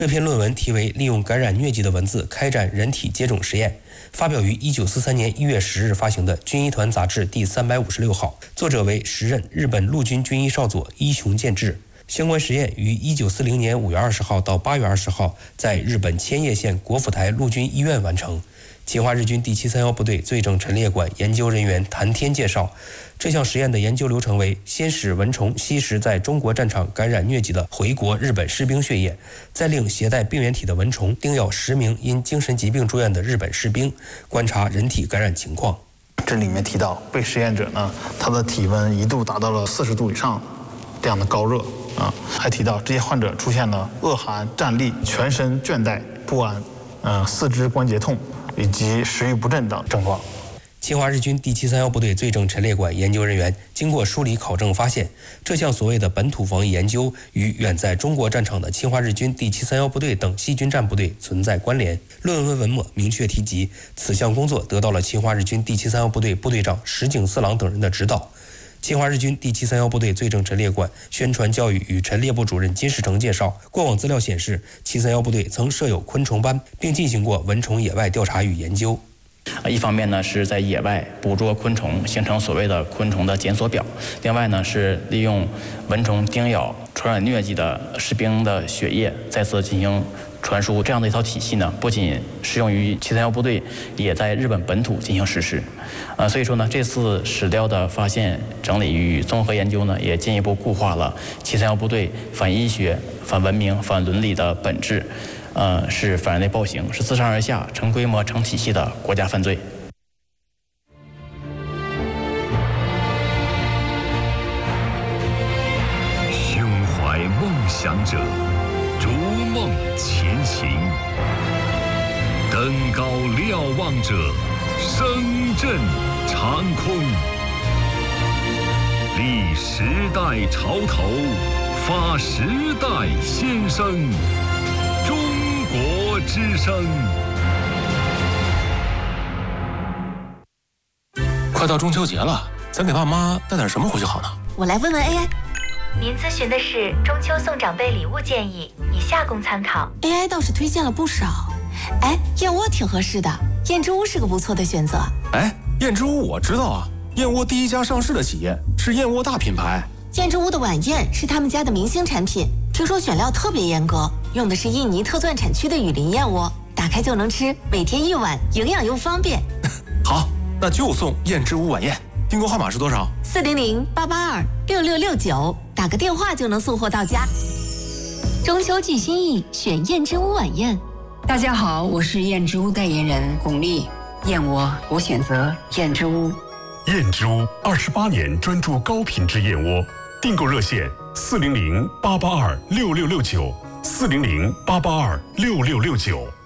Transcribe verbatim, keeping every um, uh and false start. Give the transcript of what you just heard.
这篇论文题为《利用感染疟疾的文字开展人体接种实验》，发表于一九四三年一月十日发行的《军医团》杂志第三百五十六号，作者为时任日本陆军军医少佐伊雄健治。相关实验于一九四零年五月二十号到八月二十号在日本千叶县国府台陆军医院完成。侵华日军第七三一部队罪证陈列馆研究人员谭天介绍，这项实验的研究流程为：先使蚊虫吸食在中国战场感染疟疾的回国日本士兵血液，再令携带病原体的蚊虫叮咬十名因精神疾病住院的日本士兵，观察人体感染情况。 这里面提到，被实验者呢，他的体温一度达到了四十度以上这样的高热啊，还提到这些患者出现了恶寒、战栗、全身倦怠不安、呃四肢关节痛以及食欲不振等症状。 侵华日军第七三一部队罪证陈列馆研究人员经过梳理考证发现，这项所谓的本土防疫研究与远在中国战场的侵华日军第七三一部队等细菌战部队存在关联。论文文末明确提及，此项工作得到了侵华日军第七三一部队部队长石井四郎等人的指导。侵华日军第七三一部队罪证陈列馆宣传教育与陈列部主任金世成介绍，过往资料显示，七三一部队曾设有昆虫班，并进行过蚊虫野外调查与研究。 一方面呢是在野外捕捉昆虫，形成所谓的昆虫的检索表；另外呢是利用蚊虫叮咬传染疟疾的士兵的血液，再次进行传输。这样的一套体系呢，不仅适用于七三一部队，也在日本本土进行实施。呃，所以说呢，这次史料的发现、整理与综合研究呢，也进一步固化了七三一部队反医学、反文明、反伦理的本质。呃，是反人类暴行，是自上而下、成规模、成体系的国家犯罪。 胸怀梦想者，逐梦前行；登高瞭望者，声震长空。立时代潮头，发时代先声。中国之声。 快到中秋节了，咱给爸妈带点什么回去好呢？ 我来问问 A I。 您咨询的是中秋送长辈礼物建议，以下供参考。 A I 倒是推荐了不少。哎，燕窝挺合适的，燕之屋是个不错的选择。 哎，燕之屋我知道啊，燕窝第一家上市的企业是燕窝大品牌。 燕之屋的晚宴是他们家的明星产品，听说选料特别严格，用的是印尼特钻产区的雨林燕窝，打开就能吃，每天一碗，营养又方便。 好，那就送燕之屋晚宴。订购号码是多少？ 四零零八八二六六六九，打个电话就能送货到家。 中秋寄心意，选燕之屋晚宴。 大家好，我是燕之屋代言人巩俐。燕窝，我选择燕之屋。 燕之屋二十八年专注高品质燕窝，订购热线四零零八八二六六六九，四零零八八二六六六九。